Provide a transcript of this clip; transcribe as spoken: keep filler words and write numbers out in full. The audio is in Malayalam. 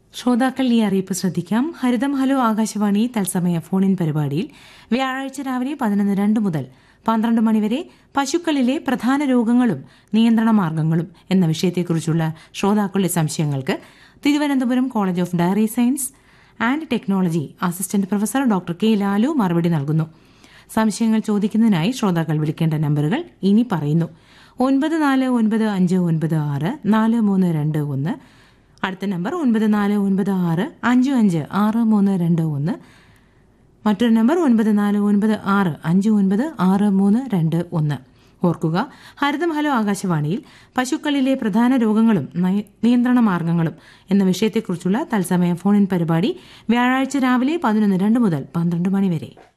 ശ്രോതാക്കൾ ഈ അറിയിപ്പ് ശ്രദ്ധിക്കാം. ഹരിതം ഹലോ ആകാശവാണി തത്സമയ ഫോണിൻ പരിപാടിയിൽ വ്യാഴാഴ്ച രാവിലെ പതിനൊന്ന് രണ്ട് മുതൽ പന്ത്രണ്ട് മണിവരെ പശുക്കളിലെ പ്രധാന രോഗങ്ങളും നിയന്ത്രണ മാർഗങ്ങളും എന്ന വിഷയത്തെക്കുറിച്ചുള്ള ശ്രോതാക്കളുടെ സംശയങ്ങൾക്ക് Thiruvananthapuram college of dairy science and technology assistant professor doctor K Lalu മറുപടി നൽകുന്നു. സംശയങ്ങൾ ചോദിക്കുന്നതിനായി ശ്രോതാക്കൾ വിളിക്കേണ്ട നമ്പറുകൾ ഇനി പറയുന്നു. ഒൻപത് നാല് ഒൻപത് അഞ്ച് ഒൻപത് ആറ് നാല് മൂന്ന് രണ്ട് ഒന്ന്, അടുത്ത നമ്പർ ഒൻപത് നാല് ഒൻപത് ആറ് അഞ്ച് അഞ്ച് ആറ് മൂന്ന് രണ്ട് ഒന്ന്, മറ്റൊരു നമ്പർ ഒൻപത് നാല് ഒൻപത് ആറ് അഞ്ച് ഒൻപത് ആറ് മൂന്ന് രണ്ട് ഒന്ന്. ഓർക്കുക, ഹരിതം ഹലോ ആകാശവാണിയിൽ പശുക്കളിലെ പ്രധാന രോഗങ്ങളും നിയന്ത്രണ മാർഗങ്ങളും എന്ന വിഷയത്തെക്കുറിച്ചുള്ള തത്സമയ ഫോണിൻ പരിപാടി വ്യാഴാഴ്ച രാവിലെ പതിനൊന്ന് രണ്ട് മുതൽ പന്ത്രണ്ട് മണിവരെ.